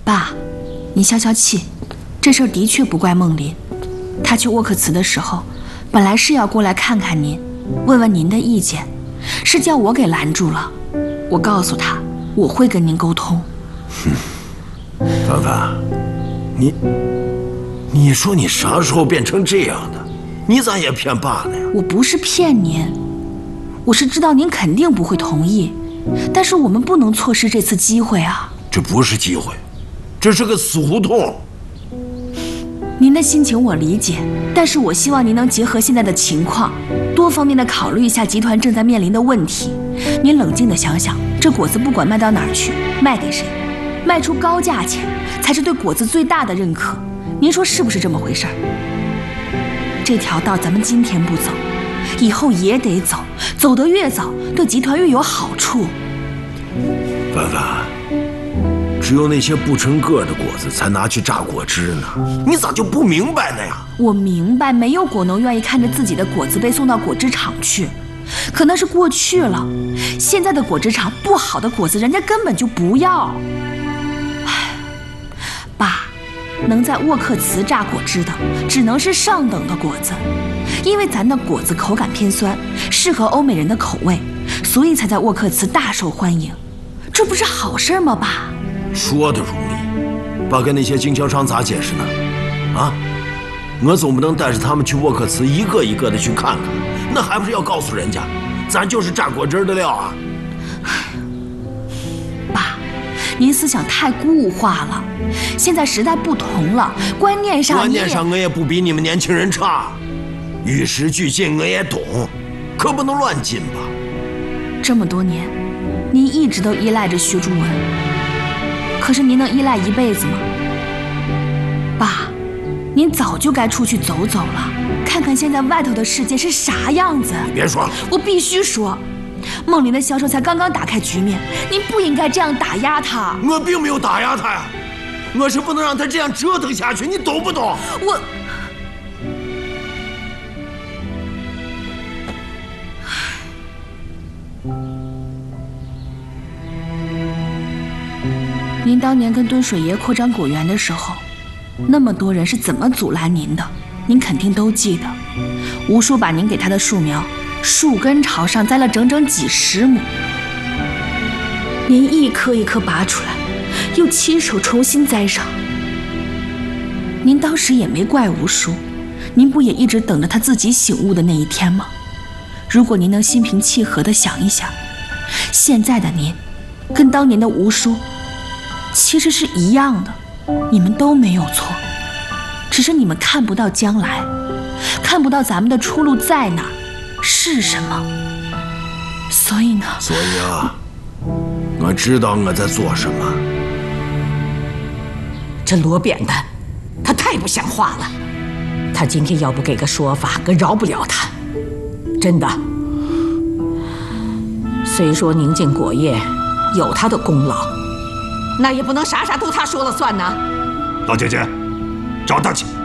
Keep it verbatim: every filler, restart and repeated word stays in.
爸，你消消气，这事儿的确不怪梦林。他去沃克茨的时候，本来是要过来看看您，问问您的意见，是叫我给拦住了。我告诉他，我会跟您沟通。 哼，凡凡，你，你说你啥时候变成这样的？你咋也骗爸呢呀？ 我不是骗您，我是知道您肯定不会同意，但是我们不能错失这次机会啊。 这不是机会，这是个死胡同。 您的心情我理解，但是我希望您能结合现在的情况，多方面的考虑一下集团正在面临的问题。您冷静的想想，这果子不管卖到哪儿去，卖给谁，卖出高价钱才是对果子最大的认可。您说是不是这么回事儿？这条道咱们今天不走，以后也得走，走得越早，对集团越有好处。 凡凡，只有那些不成个的果子才拿去榨果汁呢，你咋就不明白呢呀？ 我明白，没有果农愿意看着自己的果子被送到果汁厂去，可那是过去了。现在的果汁厂不好的果子，人家根本就不要。唉，爸，能在沃克茨榨果汁的，只能是上等的果子，因为咱的果子口感偏酸，适合欧美人的口味，所以才在沃克茨大受欢迎。这不是好事吗，爸？ 说的容易，爸跟那些经销商咋解释呢？啊，我总不能带着他们去沃克茨一个一个的去看看，那还不是要告诉人家，咱就是榨果汁的料啊！ 爸，您思想太固物化了，现在时代不同了，观念上观念上我也不比你们年轻人差，与时俱进我也懂，可不能乱进吧？ 这么多年，您一直都依赖着薛竹文。可是您能依赖一辈子吗？爸，您早就该出去走走了，看看现在外头的世界是啥样子。 你别说了， 我必须说，梦林的销售才刚刚打开局面，您不应该这样打压他。 我并没有打压他呀，我是不能让他这样折腾下去，你懂不懂？ 我。您当年跟敦水爷扩张果园的时候，那么多人是怎么阻拦您的？您肯定都记得。吴叔把您给他的树苗树根朝上栽了整整几十亩，您一棵一棵拔出来，又亲手重新栽上。您当时也没怪吴叔，您不也一直等着他自己醒悟的那一天吗？如果您能心平气和地想一想，现在的您跟当年的吴叔其实是一样的，你们都没有错，只是你们看不到将来，看不到咱们的出路在哪儿，是什么。所以呢， 所以啊，我知道我在做什么。 这罗扁担，他太不像话了。他今天要不给个说法，我饶不了他。真的，虽说宁静果业有他的功劳，那也不能啥啥都他说了算呐。 老姐姐，找他去。